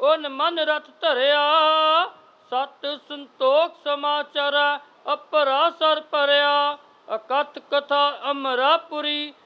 On मन रथ धरिया। सत संतोख समाचार अपरा सर भरिया। अकथ कथा अमरापुरी